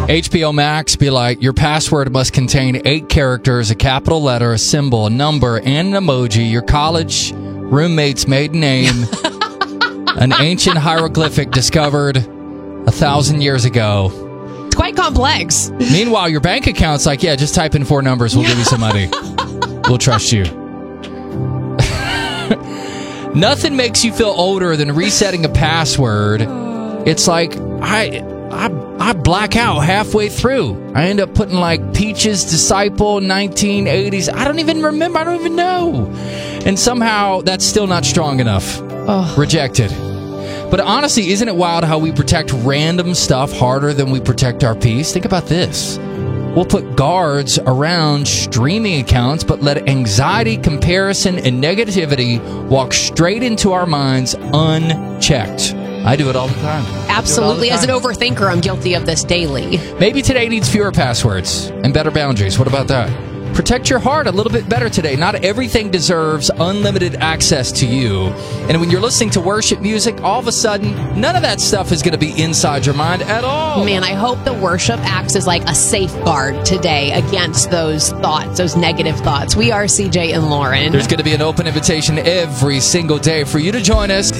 HBO Max be like, your password must contain 8 characters, a capital letter, a symbol, a number, and an emoji, your college roommate's maiden name, an ancient hieroglyphic discovered 1,000 years ago. It's quite complex. Meanwhile, your bank account's like, yeah, just type in 4 numbers. We'll give you some money. We'll trust you. Nothing makes you feel older than resetting a password. It's like, I black out halfway through. I end up putting like Peaches Disciple 1980s. I don't even remember. I don't even know. And somehow that's still not strong enough. Rejected. But honestly, isn't it wild how we protect random stuff harder than we protect our peace? Think about this. We'll put guards around streaming accounts, but let anxiety, comparison, and negativity walk straight into our minds unchecked. I do it all the time. Absolutely. As an overthinker, I'm guilty of this daily. Maybe today needs fewer passwords and better boundaries. What about that? Protect your heart a little bit better today. Not everything deserves unlimited access to you. And when you're listening to worship music, all of a sudden, none of that stuff is going to be inside your mind at all. Man, I hope the worship acts as like a safeguard today against those thoughts, those negative thoughts. We are CJ and Lauren. There's going to be an open invitation every single day for you to join us.